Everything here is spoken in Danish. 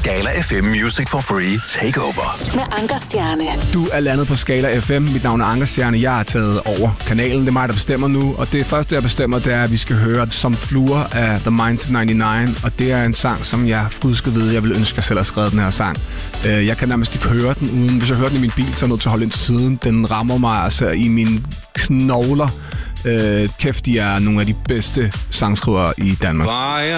Skala FM Music for Free Takeover. Med Anker Stjerne. Du er landet på Skala FM. Mit navn er Anker Stjerne. Jeg har taget over kanalen. Det er mig, der bestemmer nu. Og det første, jeg bestemmer, det er, at vi skal høre Som Fluer af The Minds of 99. Og det er en sang, som jeg gud skal vide, jeg vil ønske, at jeg selv har skrevet den her sang. Jeg kan nærmest ikke høre den uden. Hvis jeg hører den i min bil, så er jeg nødt til at holde ind til siden. Den rammer mig altså i mine knogler. Kæft, de er nogle af de bedste sangskrivere i Danmark.